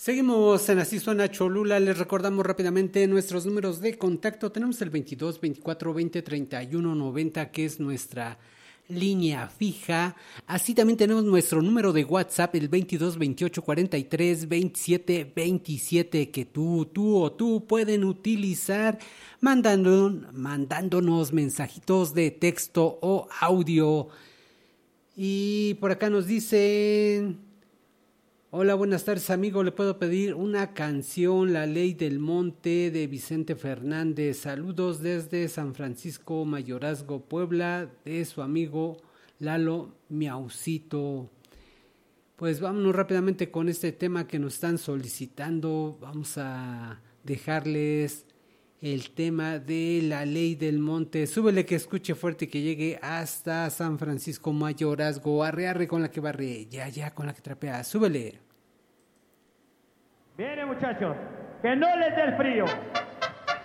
Seguimos en Así Suena Cholula. Les recordamos rápidamente nuestros números de contacto. Tenemos el 22 24 20 31 90, que es nuestra línea fija. Así también tenemos nuestro número de WhatsApp, el 22 28 43 27 27, que tú pueden utilizar mandándonos mensajitos de texto o audio. Y por acá nos dicen: hola, buenas tardes, amigo. ¿Le puedo pedir una canción, La Ley del Monte, de Vicente Fernández? Saludos desde San Francisco, Mayorazgo, Puebla, de su amigo Lalo Miaucito. Pues vámonos rápidamente con este tema que nos están solicitando. Vamos a dejarles el tema de La Ley del Monte. Súbele, que escuche fuerte, que llegue hasta San Francisco, Mayorazgo. Arre, arre con la que barre, ya con la que trapea. Súbele. Viene, muchachos, que no les dé el frío.